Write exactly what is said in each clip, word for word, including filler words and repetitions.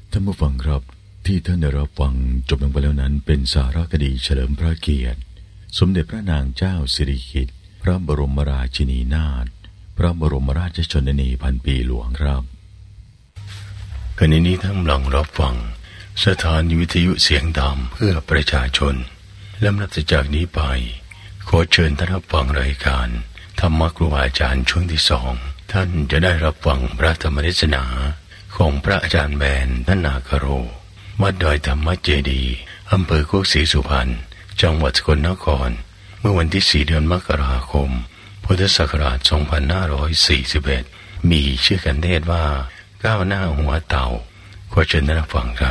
ท่านผู้ฟังครับที่ท่านได้รับฟังจบลงไปแล้วนั้นเป็นสารคดีเฉลิมพระเกียรติสมเด็จพระนางเจ้าสิริกิติ์พระบรมราชินีนาถพระบรมราชชนนีพันปีหลวงครับขณะนี้ท่านกำลังรับฟังสถานีวิทยุเสียงดำเพื่อประชาชนและนับจากนี้ไปขอเชิญท่านรับฟังรายการธรรมครูอาจารย์ช่วงที่สองท่านจะได้รับฟังพระธรรมเทศนาของพระอาจารย์แบนท่านนาคโรวัดดอยธรรมเจดีย์อำเภอโคกศรีสุพรรณจังหวัดสกลนครเมื่อวันที่สี่เดือนมกราคมพุทธศักราชสองพันห้าร้อยสี่สิบเอ็ดมีชื่อกันเทศว่าก้าวหน้าหัวเต่าขอเชิญท่านรับฟังครับ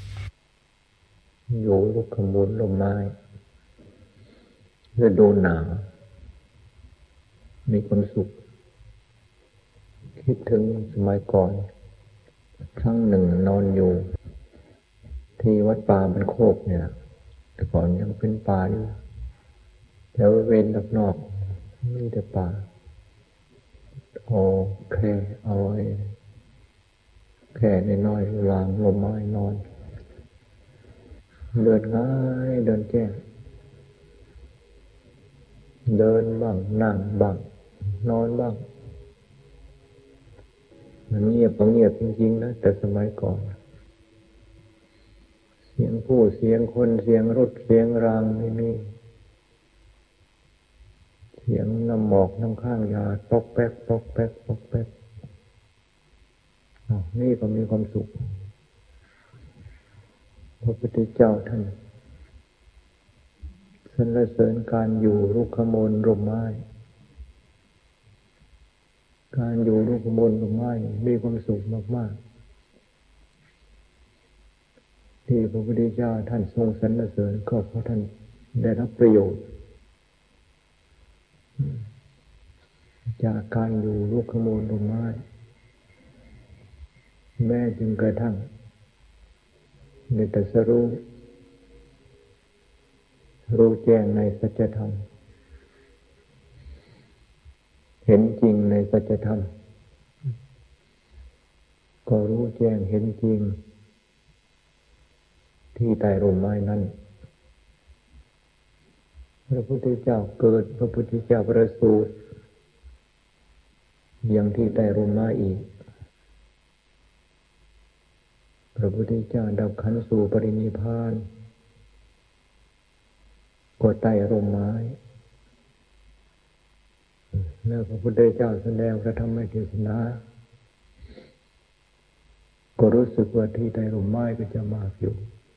อยู่ลูกขมูลลมไม้ฤดูหนาวมีความสุขคิดถึงสมัยก่อนครั้งหนึ่งนอนอยู่ที่วัดป่าบ้านโคกเนี่ยแต่ก่อนยังเป็นป่าอยู่แถวเวนดักนอกมีแต่ป่าเอาแค่เอาไว้แค่น้อยๆลางลมไม้นอนเดินง่ายเดินแก้เดินบ้างนั่งบ้างนอนบ้างมันเงียบก็เงียบจริงๆนะแต่สมัยก่อนเสียงผู้เสียงคนเสียงรถเสียงรางไม่มีเสียงน้ำหมอกน้ำข้างยาปอกแป๊กปอกแป๊กปอกแป๊กนี่ก็มีความสุขพระพุทธเจ้าท่านสรรเสริญการอยู่รุกขมูลร่มไม้การอยู่รุกขมูลร่มไม้มีความสุขมากๆที่พระพุทธเจ้าท่านทรงสรรเสริญก็เพราะท่านได้รับประโยชน์จากการอยู่รุกขมูลร่มไม้แม้จึงกระทั่งในตรัสรู้รู้แจ้งในสัจธรรมเห็นจริงในสัจธรรมก็รู้แจ้งเห็นจริงที่ใต้ร่มไม้นั้นพระพุทธเจ้าเกิดพระพุทธเจ้าประสูติอย่างที่ใต้ร่มไม้อีกพระพุทธเจ้าดับขันธ์สู่ปรินิพพานก็ใต้ร่มไม้แล้วพระพุทธเจ้าแสดงพระธรรมเทศนาก็รู้สึกว่าที่ใต้ร่มไม้ก็จะมากอยู่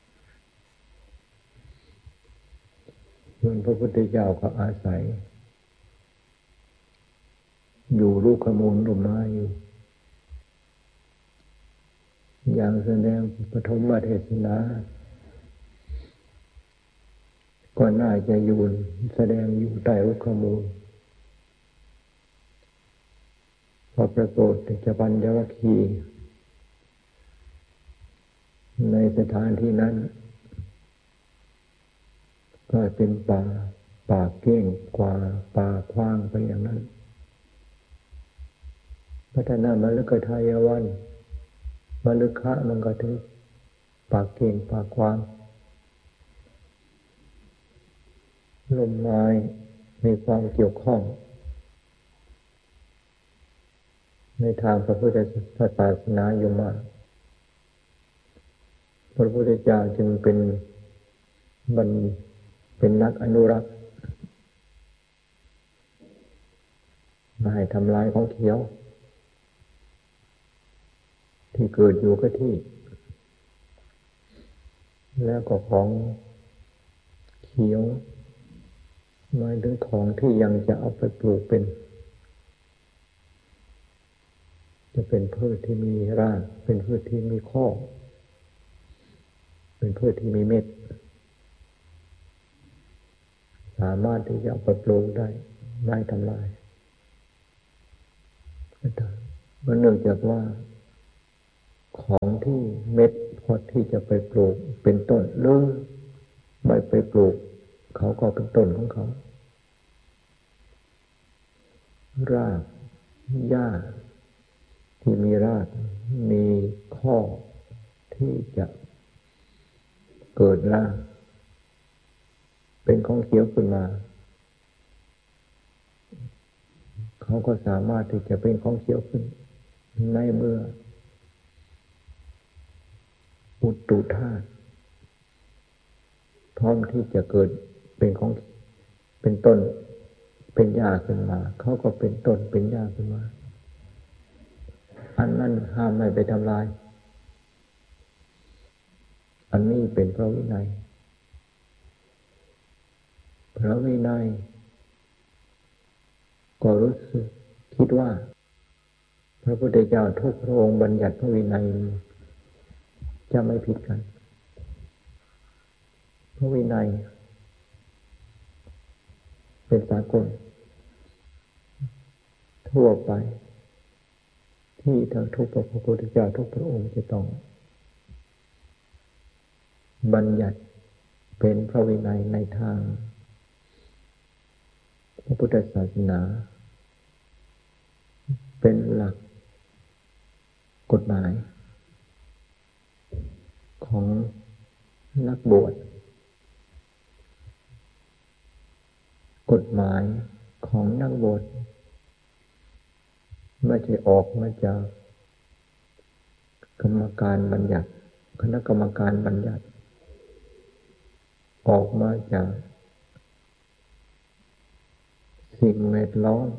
ส่วนพระพุทธเจ้าก็อาศัยอยู่ลูกขมูลร่มไม้อยู่อย่างแสดงปฐมเทศนาก็น่าจะอยู่แสดงอยู่ใต้ลูกขมูลพอปรากฏจะปัญจวัคคีย์ในสถานที่นั้นก็เป็นป่าป่าเก้งกว่าป่าคว้างไปอย่างนั้นพัฒนามฤคทายวันมฤคะมันก็ถึงป่าเก้งป่าคว้างลมไม้มีความเกี่ยวข้องในทางพระพุทธศาสนาอยู่มากพระพุทธเจ้าจึงเป็นบัณฑิตเป็นนักอนุรักษ์ไม่ให้ทำลายของเขียวที่เกิดอยู่กับที่แล้วก็ของเขียวหมายถึงของที่ยังจะเอาไปปลูกเป็นจะเป็นพืชที่มีรากเป็นพืชที่มีข้อเป็นพืชที่มีเม็ดสามารถที่จะเอาไปปลูกได้ไม่ทำลายมันเนื่องจากว่าของที่เม็ดพอที่จะไปปลูกเป็นต้นหรือไม่ไปปลูกเขาก็เป็นต้นของเขารากหญ้าที่มีรากมีข้อที่เกิดล่างเป็นของเขียวขึ้นมาเขาก็สามารถที่จะเป็นของเขียวขึ้นในเมื่ออุตุธาตุพร้อมที่จะเกิดเป็นของเป็นต้นเป็นหญ้าขึ้นมาเขาก็เป็นต้นเป็นหญ้าขึ้นมาอันนั้นห้ามไม่ไปทำลายอันนี้เป็นพระวินัยพระวินัยก็รู้สึกคิดว่าพระพุทธเจ้าทุกพระองค์บัญญัติพระวินัยจะไม่ผิดกันพระวินัยเป็นสากลทั่วไปที่ทั้งทุกพระพุทธเจ้าทุกพระองค์จะต้องบัญญัติเป็นพระวินัยในทางพระพุทธศาสนาเป็นหลักกฎหมายของนักบวชกฎหมายของนักบวชไม่ใช่ออกมาจากกรรมการบัญญัติคณะกรรมการบัญญัติออกมาจากสิ่งแวดล้อม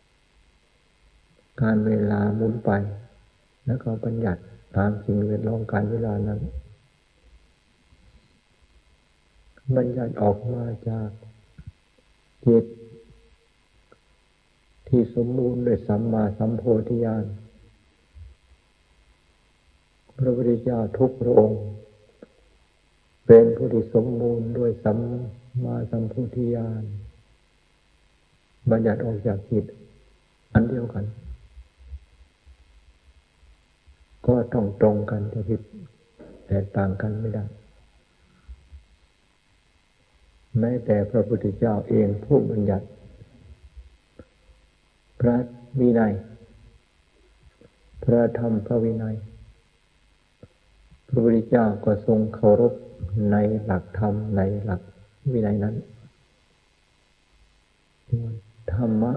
การเวลาหมุนไปแล้วก็บัญญัติตามสิ่งแวดล้อมการเวลานั้นบัญญัติออกมาจากจิตที่สมบูรณ์ด้วยสัมมาสัมโพธิญาณพระพุทธเจ้าทุกพระองค์เป็นผู้ที่สมบูรณ์ด้วยสัมมาสัมโพธิญาณบัญญัติออกจากจิตอันเดียวกันก็ต้องตรงกันจะผิดแตกต่างกันไม่ได้แม้แต่พระพุทธเจ้าเองผู้บัญญัติพระวินัยพระธรรมพระวินัยพระพุทธเจ้าก็ทรงเคารพในหลักธรรมในหลักวินัยนั้นธรรมะ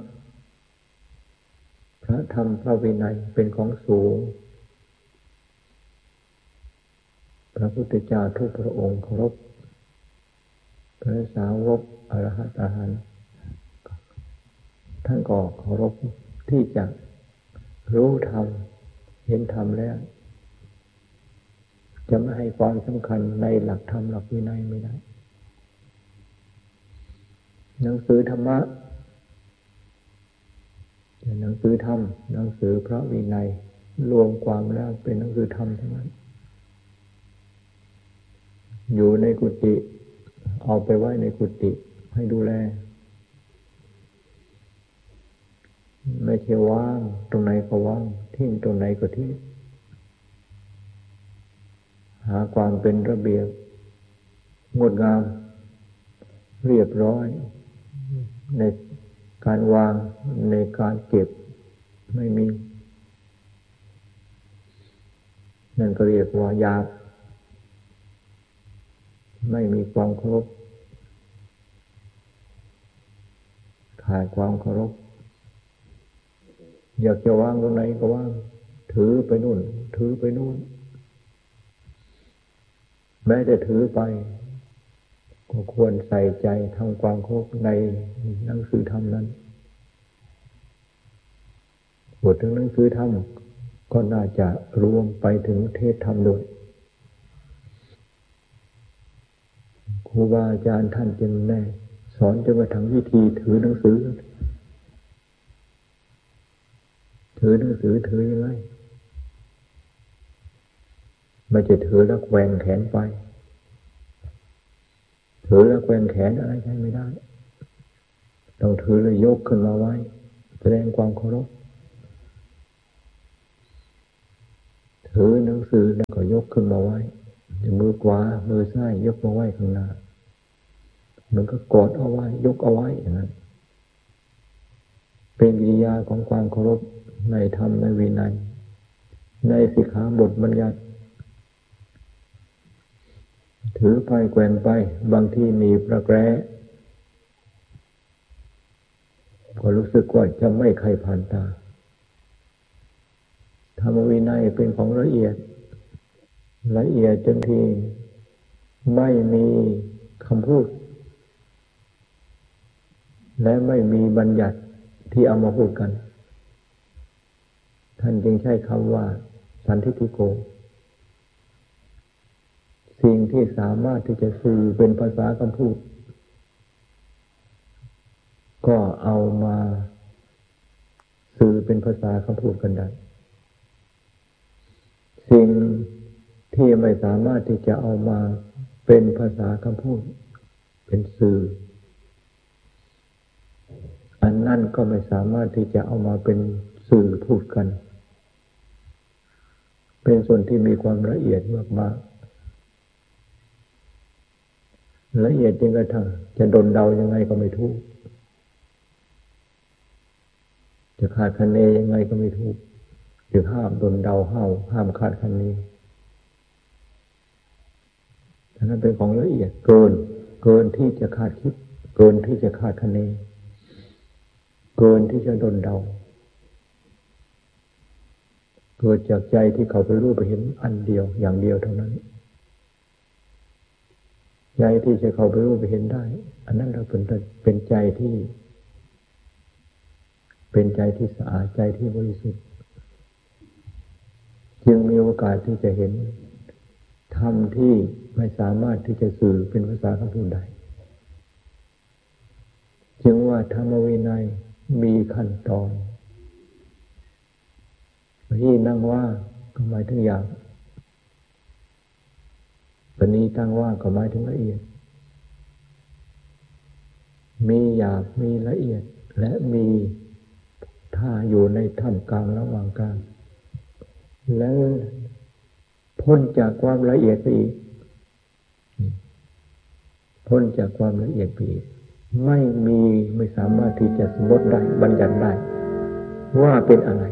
พระธรรมพระวินัยเป็นของสูงพระพุทธเจ้าทุกพระองค์เคารพพระสาวกอรหัตอรหันต์ท่านก็เคารพที่จะรู้ธรรมเห็นธรรมแล้วจะไม่ให้ความสำคัญในหลักธรรมหลักวินัยไม่ได้หนังสือธรรมะหนังสือธรรมหนังสือพระวินัยรวมความแล้วเป็นหนังสือธรรมทั้งนั้นอยู่ในกุฏิเอาไปไว้ในกุฏิให้ดูแลไม่ใช่ว่างตรงไหนก็ว่างทิ้งตรงไหนก็ทิ้งหาความเป็นระเบียบงดงามเรียบร้อยในการวางในการเก็บไม่มีนั่นก็เรียกว่าหยาบไม่มีความเคารพขาดความเคารพอยากจะวางตรงไหนก็วางถือไปนู่นถือไปนู่นแม้แต่ถือไปก็ควรใส่ใจทำความเคารพในหนังสือธรรมนั้นบทถึงหนังสือธรรมก็น่าจะรวมไปถึงเทศธรรมด้วยครูบาอาจารย์ท่านจึงแน่สอนจนกระทั่งวิธีถือหนังสือถือหนังสือถือยังไงไม่จะถือแล้วแกว่งแขนไปถือแล้วแกว่งแขนอะไรใช้ไม่ได้ต้องถือแล้วยกขึ้นมาไว้แสดงความเคารพถือหนังสือแล้วก็ยกขึ้นมาไว้มือขวามือซ้ายยกมาไว้ข้างหน้ามันก็กอดเอาไว้ยกเอาไว้อย่างนั้นเป็นกิริยาของความเคารพในธรรมในวินัยในสิกขาบทบัญญัติถือไปแกว่งไปบางทีหนีบระแกร้ก็รู้สึกว่าจะไม่ใครผ่านตาธรรมวินัยเป็นของละเอียดละเอียดจนทีไม่มีคำพูดและไม่มีบัญญัติที่เอามาพูดกันท่านจึงใช้คำว่าสันทิฏฐิโกสิ่งที่สามารถที่จะสื่อเป็นภาษาคำพูดก็เอามาสื่อเป็นภาษาคำพูดกันได้สิ่งที่ไม่สามารถที่จะเอามาเป็นภาษาคำพูดเป็นสื่ออันนั่นก็ไม่สามารถที่จะเอามาเป็นสื่อพูดกันเป็นส่วนที่มีความละเอียดมากๆละเอียดจนกระทั่งจะดลเดายังไงก็ไม่ถูกจะคาดคะเนยังไงก็ไม่ถูกหรือห้ามดลเดาห้ามห้ามคาดคะเนฉะนั้นเป็นของละเอียดเกินเกินที่จะคาดคิดเกินที่จะคาดคะเนเกินที่จะดลเดาเกิดจากใจที่เขาไปรู้ไปเห็นอันเดียวอย่างเดียวเท่านั้นใจที่จะเขาไปรู้ไปเห็นได้อันนั้นเราเป็นเป็นใจที่เป็นใจที่สะอาดใจที่บริสุทธิ์จึงมีโอกาสที่จะเห็นธรรมที่ไม่สามารถที่จะสื่อเป็นภาษาคำพูดได้จึงว่าธรรมวินัยมีขั้นตอนที่นั่งว่าก็หมายถึงหยาบปณีตั้งว่าก็หมายถึงละเอียดมีหยาบมีละเอียดและมีท่าอยู่ในท่ามกลางระหว่างกลางแล้วพ้นจากความละเอียดไปอีกพ้นจากความละเอียดไปอีกไม่มีไม่สามารถที่จะสมมติได้บัญญัติได้ว่าเป็นอะไร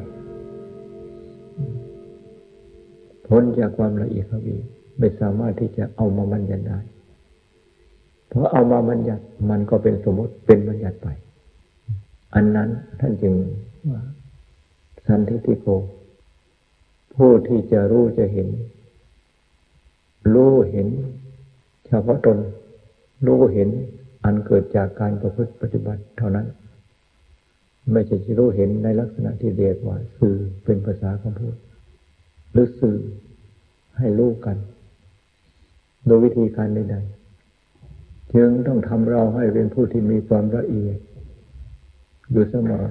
พ้นจากความละเอียดเข้าไปไม่สามารถที่จะเอามาบัญญัติได้เพราะเอามาบัญญัติมันก็เป็นสมมติเป็นบัญญัติไปอันนั้นท่านจึงว่าสันทิฏฐิโกผู้ที่จะรู้จะเห็นรู้เห็นเฉพาะตนรู้เห็นอันเกิดจากการประพฤติปฏิบัติเท่านั้นไม่ใช่จะรู้เห็นในลักษณะที่เรียกว่าสื่อเป็นภาษาคำพูดหรือสื่อให้รู้กันโดยวิธีการใดๆจึงต้องทำเราให้เป็นผู้ที่มีความละเอียดอยู่เสมอ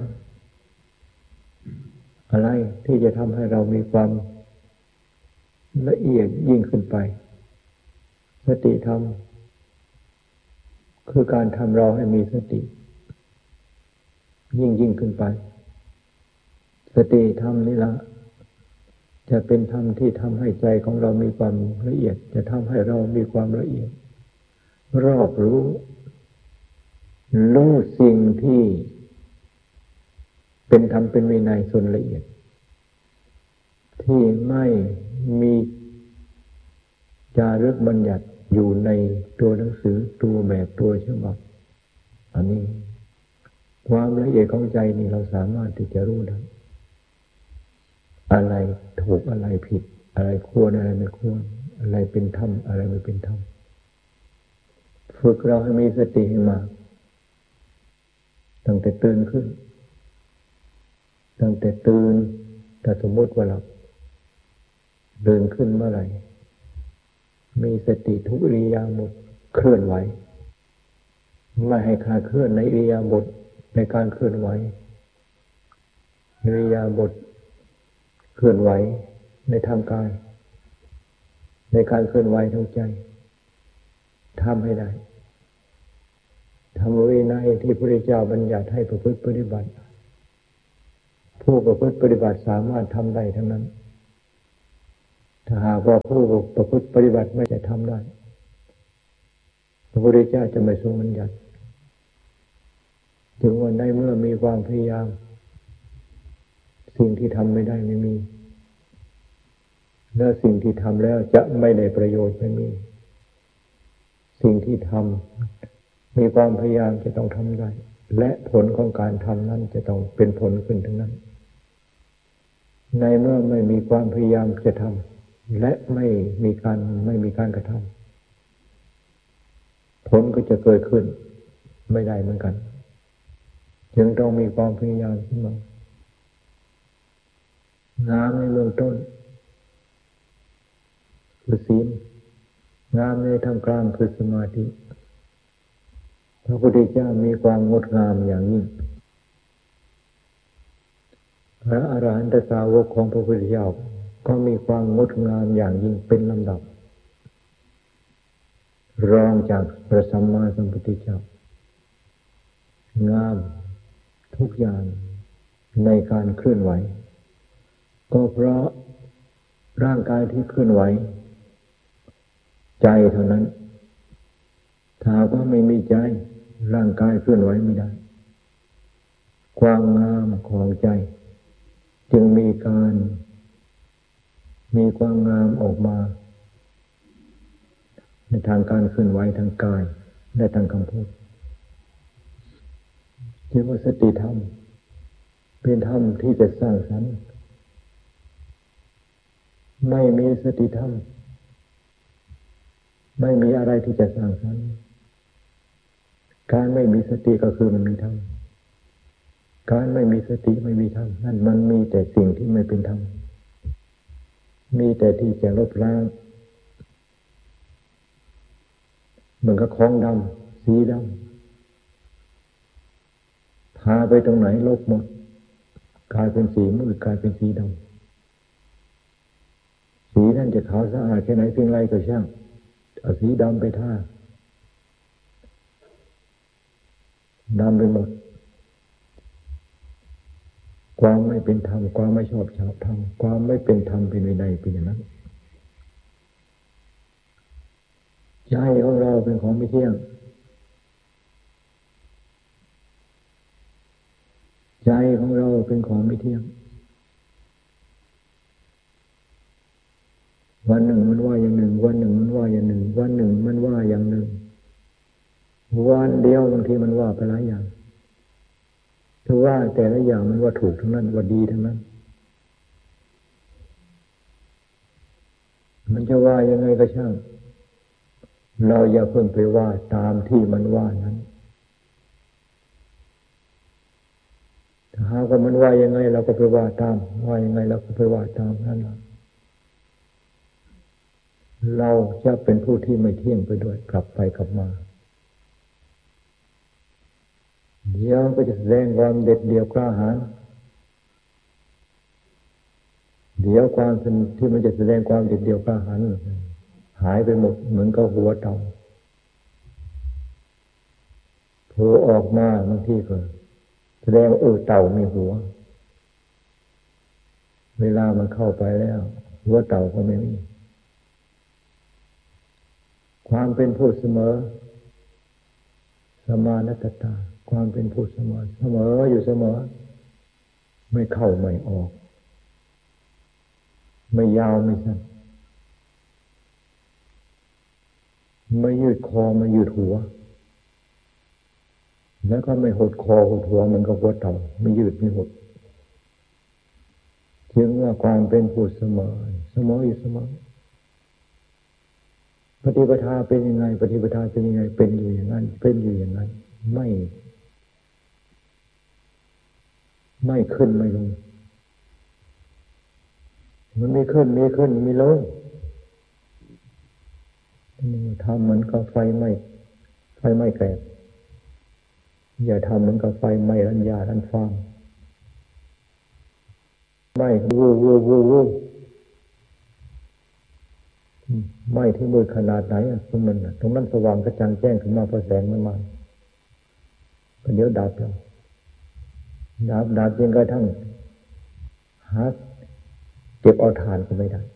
อะไรที่จะทำให้เรามีความละเอียดยิ่งขึ้นไปสติธรรมคือการทำเราให้มีสติยิ่งยิ่งขึ้นไปสติธรรมนี่ละจะเป็นธรรมที่ทำให้ใจของเรามีความละเอียดจะทำให้เรามีความละเอียดรอบรู้รู้สิ่งที่เป็นธรรมเป็นวินัยส่วนละเอียดที่ไม่มีจารึกบัญญัติอยู่ในตัวหนังสือตัวแบบตัวฉบับอันนี้ความละเอียดของใจนี่เราสามารถที่จะรู้ได้อะไรถูกอะไรผิดอะไรควรอะไรไม่ควรอะไรเป็นธรรมอะไรไม่เป็นธรรมฝึกเราให้มีสติให้มากตั้งแต่ตื่นขึ้นตั้งแต่ตื่นถ้าสมมติว่าเราเดินขึ้นเมื่อไหร่มีสติทุกอิริยาบถเคลื่อนไหวไม่ให้คลาดเคลื่อนในอิริยาบถในการเคลื่อนไหวอิริยาบถเคลื่อนไหวในทางกายในการเคลื่อนไหวทางใจทำให้ได้ธรรมวินัยที่พระพุทธเจ้าบัญญัติให้ประพฤติปฏิบัติผู้ประพฤติปฏิบัติสามารถทำได้ทั้งนั้นถ้าหากว่าผู้ประพฤติปฏิบัติไม่จะทำได้พระพุทธเจ้าจะไม่ทรงบัญญัติถึงวันได้เมื่อมีความพยายามสิ่งที่ทำไม่ได้ไม่มีและสิ่งที่ทำแล้วจะไม่ได้ประโยชน์ไม่มีสิ่งที่ทำมีความพยายามจะต้องทำได้และผลของการทำนั้นจะต้องเป็นผลขึ้นทั้งนั้นในเมื่อไม่มีความพยายามจะทำและไม่มีการไม่มีการกระทำผลก็จะเกิดขึ้นไม่ได้เหมือนกันจึงต้องมีความพยายามขึ้นมางามในเบื้องต้นคือศีลงามในท่ามกลางคือสมาธิพระพุทธเจ้ามีความงดงามอย่างยิ่งพระอรหันตสาวกของพระพุทธเจ้าก็มีความงดงามอย่างยิ่งเป็นลำดับรองจากพระสัมมาสัมพุทธเจ้างามทุกอย่างในการเคลื่อนไหวก็เพราะร่างกายที่เคลื่อนไหวใจเท่านั้นถ้าว่าไม่มีใจร่างกายเคลื่อนไหวไม่ได้ความงามของใจจึงมีการมีความงามออกมาในทางการเคลื่อนไหวทางกายและทางคำพูดเรียกว่าสติธรรมเป็นธรรมที่จะสร้างสรรค์ไม่มีสติธรรมไม่มีอะไรที่จะสร้างสรรค์การไม่มีสติก็คือมันมีธรรมการไม่มีสติไม่มีธรรมนั่นมันมีแต่สิ่งที่ไม่เป็นธรรมมีแต่ที่จะลบล้างเหมือนกับของดำสีดำพาไปตรงไหนลบหมดกลายเป็นสีมืดกลายเป็นสีดำสีนั่นจะขาวสะอาดแค่ไหนเพียงไรก็ช่างเอาสีดำไปทาดำไปหมดความไม่เป็นธรรมความไม่ชอบชอบธรรมความไม่เป็นธรรมเป็นวินัยเป็นอย่างนั้นใจของเราเป็นของไม่เที่ยงใจของเราเป็นของไม่เที่ยงวันหนึ่งมันว่าอย่างหนึ่งวันหนึ่งมันว่าอย่างหนึ่งวันหนึ่งมันว่าอย่างหนึ่งวันเดียวบางทีมันว่าไปหลายอย่างถ้าว่าแต่ละอย่างมันว่าถูกทั้งนั้นว่าดีทั้งนั้นมันจะว่ายังไงก็ช่างเราอย่าเพิ่งไปว่าตามที่มันว่านั้นถ้าหากว่ามันว่ายังไงเราก็ไปว่าตามว่ายังไงเราก็ไปว่าตามนั่นแหละเราจะเป็นผู้ที่ไม่เที่ยงไปด้วยกลับไปกลับมาเดี๋ยวก็จะแสดงความเด็ดเดี่ยวกล้าหาญเดี๋ยวความที่มันจะแสดงความเด็ดเดี่ยวกล้าหาญหายไปหมดเหมือนกับหัวเต่าโผล่ออกมาบางทีก็แสดงเออเต่ามีหัวเวลามันเข้าไปแล้วหัวเต่าก็ไม่มีความเป็นผู้เสมอสมานัตตาความเป็นผู้เสมอเสมออยู่เสมอไม่เข้าไม่ออกไม่ยาวไม่สั้นไม่ยืดคอไม่ยืดหัวแล้วก็ไม่หดคอหดหัวมันก็หัวเต่าไม่ยืดไม่หดจึงว่าความเป็นผู้เสมอเสมออยู่เสมอปฏิปทาเป็นยังไงปฏิปทาเป็นยังไงเป็นอยู่อย่างนั้นเป็นอยู่อย่างนั้นไม่ไม่ขึ้นไม่ลงมันไม่ขึ้นไม่ขึ้นไม่ลงทำเหมือนกับไฟไหม้ไฟไหม้แกลบอย่าทำเหมือนกับไฟไหม้รัญญารันฟางไหม้วูวูวูวูไหม้ที่มืดขนาดไหนตรงนั้นตรงนั้นสว่างกระจ่างแจ้งขึ้นมาเพราะแสงมันมาก็เดี๋ยวดับแล้วดับดับจนกระทั่งหาเก็บเอาถ่านก็ไม่ได้